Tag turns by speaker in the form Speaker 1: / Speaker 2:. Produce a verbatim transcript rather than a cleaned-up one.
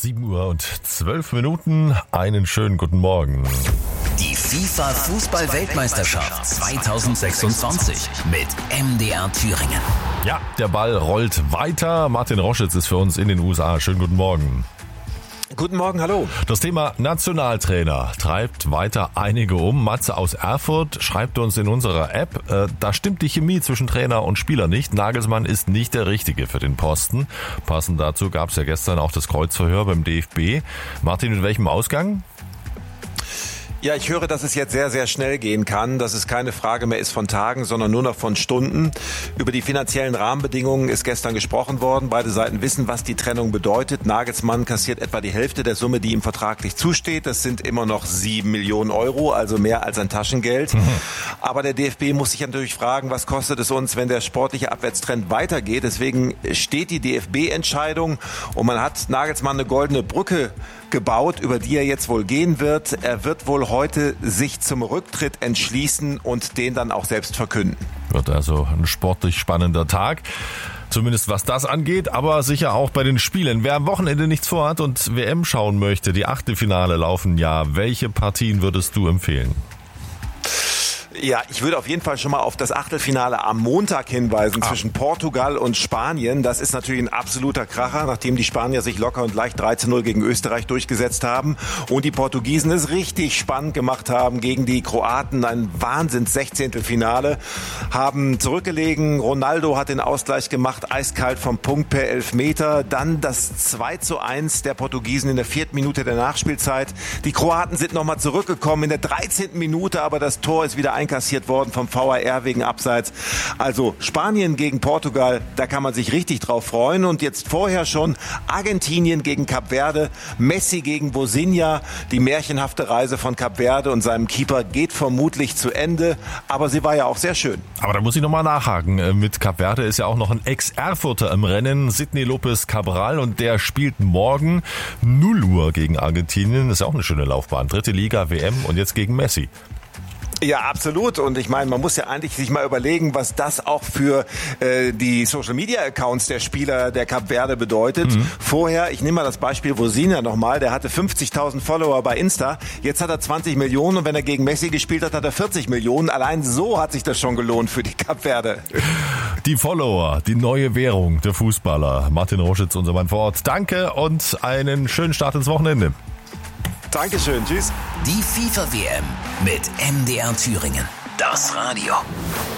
Speaker 1: sieben Uhr und zwölf Minuten. Einen schönen guten Morgen.
Speaker 2: Die FIFA-Fußball-Weltmeisterschaft zwanzig sechsundzwanzig mit M D R Thüringen.
Speaker 1: Ja, der Ball rollt weiter. Martin Roschitz ist für uns in den U S A. Schönen guten Morgen.
Speaker 3: Guten Morgen, hallo.
Speaker 1: Das Thema Nationaltrainer treibt weiter einige um. Matze aus Erfurt schreibt uns in unserer App, äh, da stimmt die Chemie zwischen Trainer und Spieler nicht. Nagelsmann ist nicht der Richtige für den Posten. Passend dazu gab es ja gestern auch das Kreuzverhör beim D F B. Martin, mit welchem Ausgang?
Speaker 3: Ja, ich höre, dass es jetzt sehr, sehr schnell gehen kann, dass es keine Frage mehr ist von Tagen, sondern nur noch von Stunden. Über die finanziellen Rahmenbedingungen ist gestern gesprochen worden. Beide Seiten wissen, was die Trennung bedeutet. Nagelsmann kassiert etwa die Hälfte der Summe, die ihm vertraglich zusteht. Das sind immer noch sieben Millionen Euro, also mehr als ein Taschengeld. Mhm. Aber der D F B muss sich natürlich fragen, was kostet es uns, wenn der sportliche Abwärtstrend weitergeht. Deswegen steht die D F B-Entscheidung und man hat Nagelsmann eine goldene Brücke gebaut, über die er jetzt wohl gehen wird. Er wird wohl heute sich zum Rücktritt entschließen und den dann auch selbst verkünden.
Speaker 1: Wird also ein sportlich spannender Tag. Zumindest was das angeht, aber sicher auch bei den Spielen. Wer am Wochenende nichts vorhat und W M schauen möchte, die Achtelfinale laufen ja. Welche Partien würdest du empfehlen?
Speaker 3: Ja, ich würde auf jeden Fall schon mal auf das Achtelfinale am Montag hinweisen ah. zwischen Portugal und Spanien. Das ist natürlich ein absoluter Kracher, nachdem die Spanier sich locker und leicht drei zu null gegen Österreich durchgesetzt haben und die Portugiesen es richtig spannend gemacht haben gegen die Kroaten. Ein Wahnsinns-Sechzehntelfinale, haben zurückgelegen. Ronaldo hat den Ausgleich gemacht, eiskalt vom Punkt per Elfmeter. Dann das zwei zu eins der Portugiesen in der vierten Minute der Nachspielzeit. Die Kroaten sind nochmal zurückgekommen in der dreizehnten Minute, aber das Tor ist wieder eingegangen. Einkassiert worden vom V A R wegen Abseits. Also Spanien gegen Portugal, da kann man sich richtig drauf freuen. Und jetzt vorher schon Argentinien gegen Kap Verde, Messi gegen Bosnia. Die märchenhafte Reise von Kap Verde und seinem Keeper geht vermutlich zu Ende. Aber sie war ja auch sehr schön.
Speaker 1: Aber da muss ich nochmal nachhaken. Mit Kap Verde ist ja auch noch ein Ex-Erfurter im Rennen, Sidney Lopez Cabral. Und der spielt morgen null Uhr gegen Argentinien. Das ist ja auch eine schöne Laufbahn. Dritte Liga, W M und jetzt gegen Messi.
Speaker 3: Ja, absolut. Und ich meine, man muss ja eigentlich sich mal überlegen, was das auch für äh, die Social-Media-Accounts der Spieler der Kap Verde bedeutet. Mhm. Vorher, ich nehme mal das Beispiel Bosnia nochmal, der hatte fünfzigtausend Follower bei Insta, jetzt hat er zwanzig Millionen und wenn er gegen Messi gespielt hat, hat er vierzig Millionen. Allein so hat sich das schon gelohnt für die Kap Verde.
Speaker 1: Die Follower, die neue Währung der Fußballer. Martin Roschitz, unser Mann vor Ort. Danke und einen schönen Start ins Wochenende.
Speaker 3: Dankeschön, tschüss.
Speaker 2: Die FIFA-W M mit M D R Thüringen. Das Radio.